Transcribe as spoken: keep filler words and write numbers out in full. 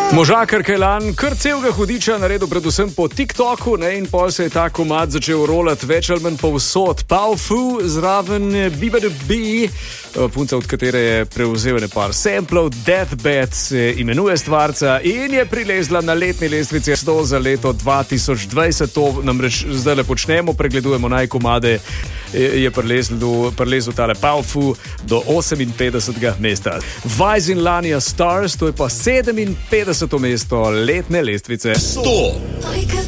Možakar Kajlan, kar celega hudiča naredil predvsem po TikToku, ne, in pol se je ta komad začel rolati več ali manj povsod. Powfu, zraven B B B, punca, od katere je prevzel nepar samplov, Deathbed se imenuje stvarca in je prilezla na letni lestvici sto za leto dva tisoč dvajset. To namreč zdaj le počnemo, pregledujemo naj komade, je prilezel, prilezel tale Powfu do oseminpetdesetega mesta. Wise in Lania Stars, to je pa sedeminpetdeseto mesto letne lestvice. sto.